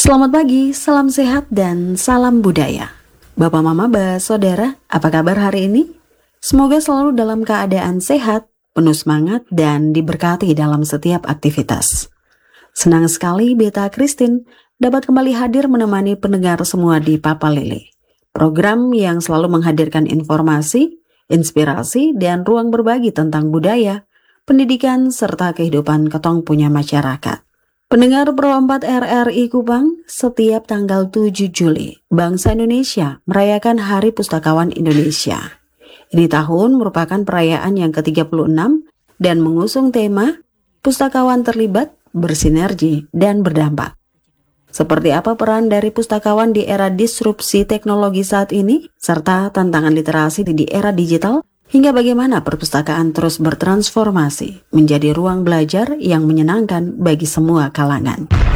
Selamat pagi, salam sehat dan salam budaya. Bapak Mama, Saudara, apa kabar hari ini? Semoga selalu dalam keadaan sehat, penuh semangat dan diberkati dalam setiap aktivitas. Senang sekali Beta Christine dapat kembali hadir menemani pendengar semua di Papa Lele. Program yang selalu menghadirkan informasi, inspirasi dan ruang berbagi tentang budaya, pendidikan serta kehidupan ketong punya masyarakat. Pendengar Pro 4 RRI Kupang, setiap tanggal 7 Juli, bangsa Indonesia merayakan Hari Pustakawan Indonesia. Ini tahun merupakan perayaan yang ke-36 dan mengusung tema Pustakawan Terlibat, Bersinergi, dan Berdampak. Seperti apa peran dari pustakawan di era disrupsi teknologi saat ini, serta tantangan literasi di era digital, hingga bagaimana perpustakaan terus bertransformasi menjadi ruang belajar yang menyenangkan bagi semua kalangan.